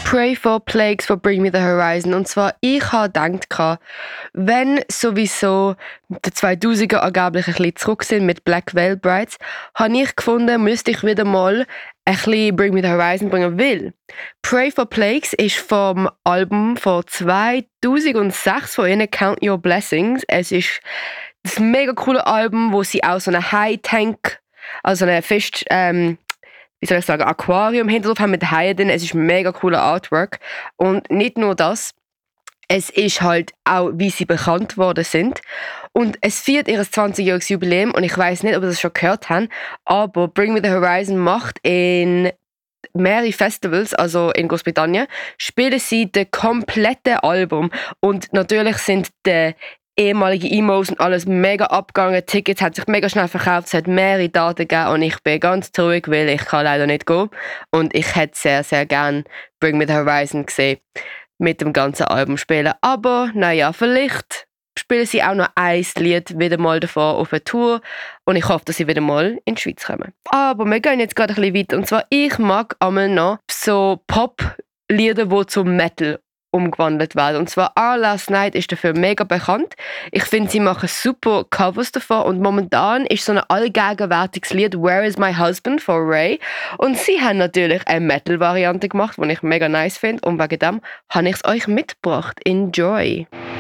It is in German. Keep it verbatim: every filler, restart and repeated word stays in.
Pray for Plagues for Bring Me the Horizon. Und zwar, ich habe gedacht, wenn sowieso die zweitausender angeblich ein bisschen zurück sind mit Black Veil Brides, habe ich gefunden, müsste ich wieder mal ein bisschen Bring Me the Horizon bringen, weil Pray for Plagues ist vom Album von zweitausendsechs von ihnen Count Your Blessings. Es ist ein mega cooles Album, wo sie auch so eine High-Tank, also eine Fisch, ähm, wie soll ich sagen, Aquarium hinter drauf haben mit Haien drin. Es ist ein mega cooler Artwork. Und nicht nur das, es ist halt auch, wie sie bekannt worden sind. Und es feiert ihr zwanzigjähriges Jubiläum und ich weiss nicht, ob ihr das schon gehört habt, aber Bring Me the Horizon macht in mehrere Festivals, also in Großbritannien, spielen sie das komplette Album. Und natürlich sind die ehemalige Emos und alles mega abgegangen. Tickets hat sich mega schnell verkauft, es hat mehrere Daten gegeben und ich bin ganz traurig, weil ich kann leider nicht gehen. Und ich hätte sehr, sehr gerne Bring Me the Horizon gesehen, mit dem ganzen Album spielen. Aber naja, vielleicht spielen sie auch noch ein Lied wieder mal davon auf eine Tour und ich hoffe, dass sie wieder mal in die Schweiz kommen. Aber wir gehen jetzt gerade ein bisschen weiter und zwar, ich mag einmal noch so Pop-Lieder, die zum Metal umgewandelt werden. Und zwar Our Last Night ist dafür mega bekannt. Ich finde, sie machen super Covers davon und momentan ist so ein allgegenwärtiges Lied Where is My Husband von Ray und sie haben natürlich eine Metal-Variante gemacht, die ich mega nice finde und wegen dem habe ich es euch mitgebracht. Enjoy!